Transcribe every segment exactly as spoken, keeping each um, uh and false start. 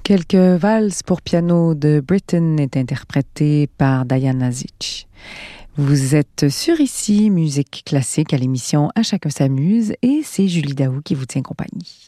Quelques valses pour piano de Britten est interprété par Diana Zitch. Vous êtes sur Ici, musique classique à l'émission À chacun s'amuse et c'est Julie Daou qui vous tient compagnie.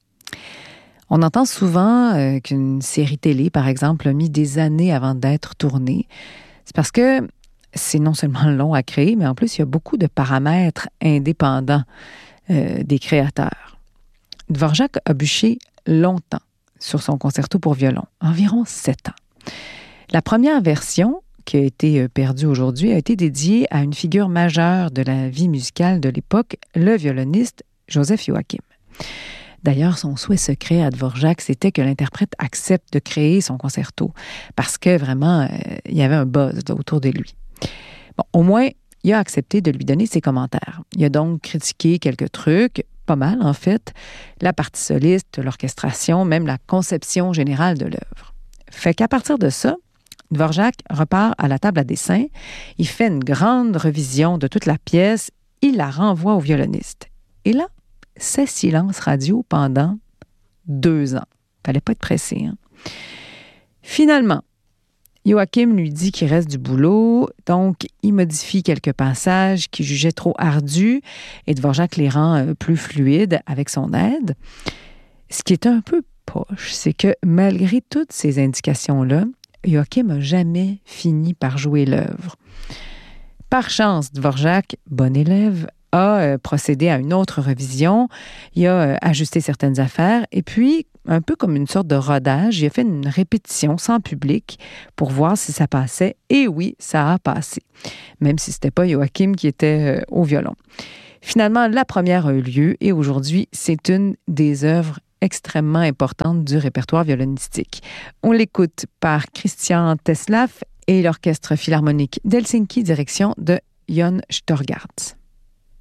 On entend souvent euh, qu'une série télé, par exemple, a mis des années avant d'être tournée. C'est parce que c'est non seulement long à créer, mais en plus, il y a beaucoup de paramètres indépendants euh, des créateurs. Dvorak a bûché longtemps sur son concerto pour violon, environ sept ans. La première version, qui a été perdue aujourd'hui, a été dédiée à une figure majeure de la vie musicale de l'époque, le violoniste Joseph Joachim. D'ailleurs, son souhait secret à Dvorak, c'était que l'interprète accepte de créer son concerto, parce que vraiment, euh, il y avait un buzz là, autour de lui. Bon, au moins, il a accepté de lui donner ses commentaires. Il a donc critiqué quelques trucs, pas mal en fait, la partie soliste, l'orchestration, même la conception générale de l'œuvre. Fait qu'à partir de ça, Dvorak repart à la table à dessin, il fait une grande revision de toute la pièce, il la renvoie au violoniste. Et là, c'est silence radio pendant deux ans. Fallait pas être pressé, hein? Finalement, Joachim lui dit qu'il reste du boulot, donc il modifie quelques passages qu'il jugeait trop ardus et Dvorak les rend plus fluides avec son aide. Ce qui est un peu poche, c'est que malgré toutes ces indications-là, Joachim n'a jamais fini par jouer l'œuvre. Par chance, Dvorak, bon élève, a euh, procédé à une autre revision, il a euh, ajusté certaines affaires et puis, un peu comme une sorte de rodage, il a fait une répétition sans public pour voir si ça passait. Et oui, ça a passé, même si ce n'était pas Joachim qui était euh, au violon. Finalement, la première a eu lieu et aujourd'hui, c'est une des œuvres extrêmement importantes du répertoire violonistique. On l'écoute par Christian Teslav et l'Orchestre philharmonique d'Helsinki, direction de Jon Storgard.